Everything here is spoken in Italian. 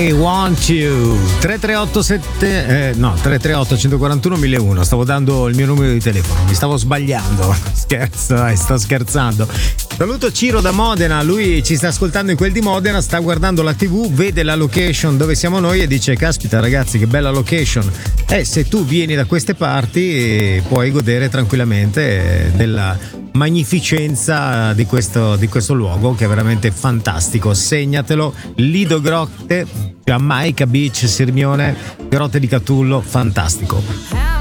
I Want You. 338 141 1001. Stavo dando il mio numero di telefono, mi stavo sbagliando. Scherzo, sto scherzando. Saluto Ciro da Modena, lui ci sta ascoltando in quel di Modena, sta guardando la TV, vede la location dove siamo noi e dice: caspita ragazzi, che bella location. Se tu vieni da queste parti puoi godere tranquillamente della magnificenza di questo luogo, che è veramente fantastico. Segnatelo: Lido Grotte, Jamaica Beach, Sirmione, Grotte di Catullo, fantastico.